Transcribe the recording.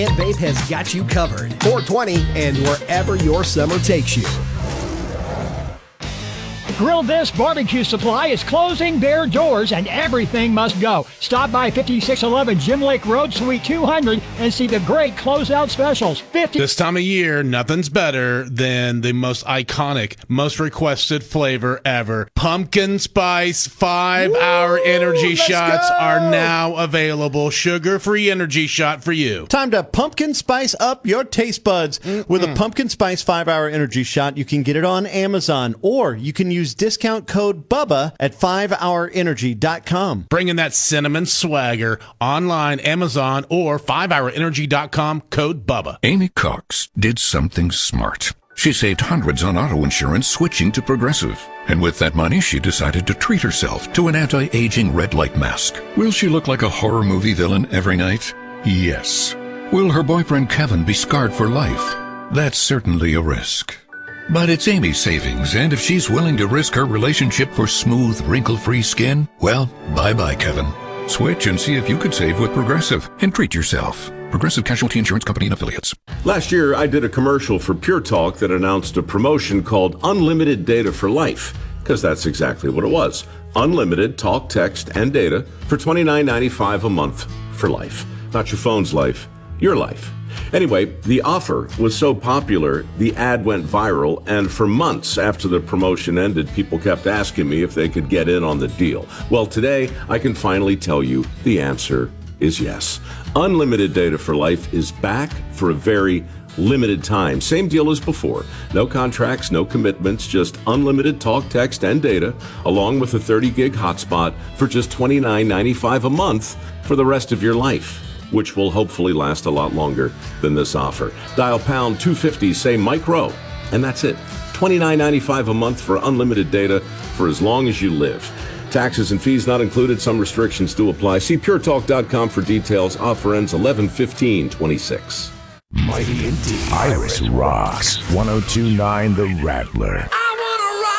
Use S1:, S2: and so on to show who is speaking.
S1: And Vape has got you covered. 420 and wherever your summer takes you.
S2: Grill This Barbecue Supply is closing their doors and everything must go. Stop by 5611 Jim Lake Road, Suite 200 and see the great closeout specials.
S3: This time of year, nothing's better than the most iconic, most requested flavor ever. Pumpkin Spice 5-hour energy shots are now available. Sugar-free energy shot for you.
S4: Time to pumpkin spice up your taste buds with a Pumpkin Spice 5-hour energy shot. You can get it on Amazon, or you can use discount code BUBBA at 5hourenergy.com.
S3: Bringing that cinnamon swagger online, Amazon, or 5hourenergy.com, code BUBBA.
S5: Amy Cox did something smart. She saved hundreds on auto insurance switching to Progressive. And with that money, she decided to treat herself to an anti-aging red light mask. Will she look like a horror movie villain every night? Yes. Will her boyfriend Kevin be scarred for life? That's certainly a risk. But it's Amy's savings, and if she's willing to risk her relationship for smooth, wrinkle-free skin, well, bye-bye, Kevin. Switch and see if you could save with Progressive and treat yourself. Progressive Casualty Insurance Company and Affiliates.
S6: Last year, I did a commercial for Pure Talk that announced a promotion called Unlimited Data for Life, because that's exactly what it was. Unlimited talk, text, and data for $29.95 a month for life. Not your phone's life, your life. Anyway, the offer was so popular, the ad went viral, and for months after the promotion ended, people kept asking me if they could get in on the deal. Well, today, I can finally tell you the answer is yes. Unlimited Data for Life is back for a very limited time. Same deal as before. No contracts, no commitments, just unlimited talk, text, and data, along with a 30-gig hotspot for just $29.95 a month for the rest of your life, which will hopefully last a lot longer than this offer. Dial pound 250, say Mike Rowe, and that's it. $29.95 a month for unlimited data for as long as you live. Taxes and fees not included. Some restrictions do apply. See puretalk.com for details. Offer ends 11/15/26.
S7: Mighty indeed. Iris rocks. 102.9 The Rattler.